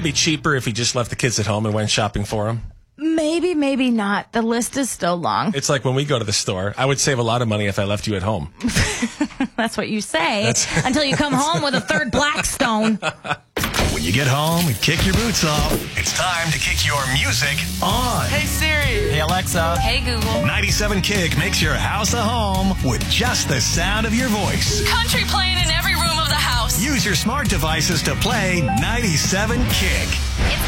be cheaper if he just left the kids at home and went shopping for them? Maybe, maybe not. The list is still long. It's like when we go to the store. I would save a lot of money if I left you at home. That's what you say until you come home with a third Blackstone. When you get home and kick your boots off, it's time to kick your music on. Hey Siri. Hey Alexa. Hey Google. 97 Kick makes your house a home with just the sound of your voice. Country playing in every room of the house. Use your smart devices to play 97 Kick.